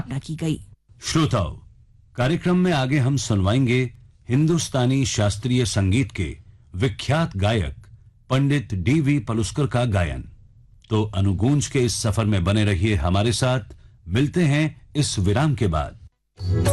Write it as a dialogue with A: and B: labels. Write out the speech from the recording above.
A: स्थापना की गई।
B: श्रोताओं, कार्यक्रम में आगे हम सुनवाएंगे हिंदुस्तानी शास्त्रीय संगीत के विख्यात गायक पंडित डीवी पलुस्कर का गायन। तो अनुगूंज के इस सफर में बने रहिए हमारे साथ। मिलते हैं इस विराम के बाद।